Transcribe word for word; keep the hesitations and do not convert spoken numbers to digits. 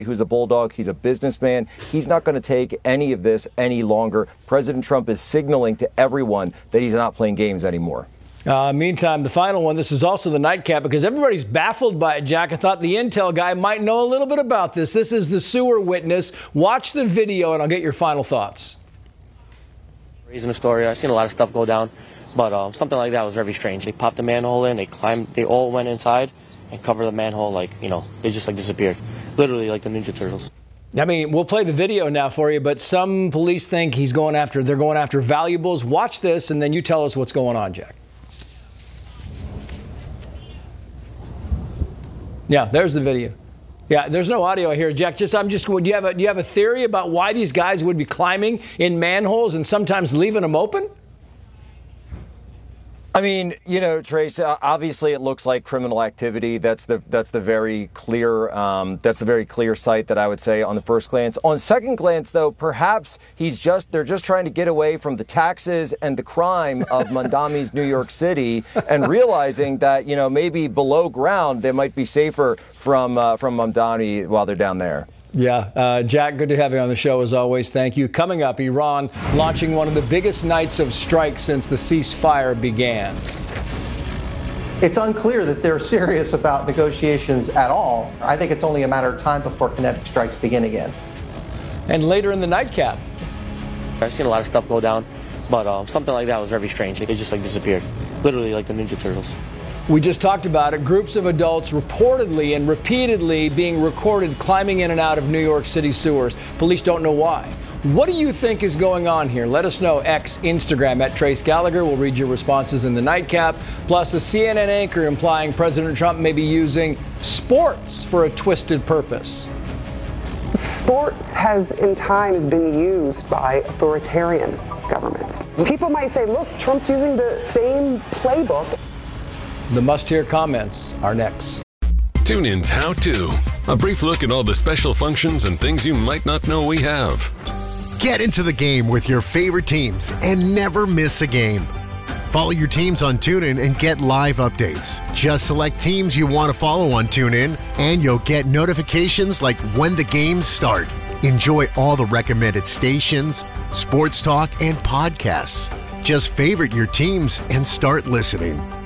who's a bulldog. He's a businessman. He's not going to take any of this any longer. President Trump is signaling to everyone that he's not playing games anymore. Uh, meantime, the final one, this is also the nightcap because everybody's baffled by it, Jack. I thought the intel guy might know a little bit about this. This is the sewer witness. Watch the video and I'll get your final thoughts. Raising a story, I've seen a lot of stuff go down, but um, something like that was very strange. They popped the manhole in, they climbed, they all went inside and covered the manhole like, you know, they just like disappeared. Literally like the Ninja Turtles. I mean, we'll play the video now for you, but some police think he's going after, they're going after valuables. Watch this and then you tell us what's going on, Jack. Yeah, there's the video. Yeah, there's no audio here, Jack. Just, I'm just. Do you have a Do you have a theory about why these guys would be climbing in manholes and sometimes leaving them open? I mean, you know, Trace, uh, obviously it looks like criminal activity. That's the that's the very clear um, that's the very clear sight that I would say on the first glance. On second glance, though, perhaps he's just they're just trying to get away from the taxes and the crime of Mondami's New York City and realizing that, you know, maybe below ground they might be safer from uh, from Mondami while they're down there. Yeah, uh, Jack, good to have you on the show as always. Thank you. Coming up, Iran launching one of the biggest nights of strikes since the ceasefire began. It's unclear that they're serious about negotiations at all. I think it's only a matter of time before kinetic strikes begin again. And later in the nightcap. I've seen a lot of stuff go down, but um, something like that was very strange. They just like disappeared. Literally like the Ninja Turtles. We just talked about it. Groups of adults reportedly and repeatedly being recorded climbing in and out of New York City sewers. Police don't know why. What do you think is going on here? Let us know. X, Instagram, at Trace Gallagher. We'll read your responses in the nightcap. Plus, a C N N anchor implying President Trump may be using sports for a twisted purpose. Sports has, in times, been used by authoritarian governments. People might say, look, Trump's using the same playbook. The must-hear comments are next. TuneIn's How To. A brief look at all the special functions and things you might not know we have. Get into the game with your favorite teams and never miss a game. Follow your teams on TuneIn and get live updates. Just select teams you want to follow on TuneIn, and you'll get notifications like when the games start. Enjoy all the recommended stations, sports talk, and podcasts. Just favorite your teams and start listening.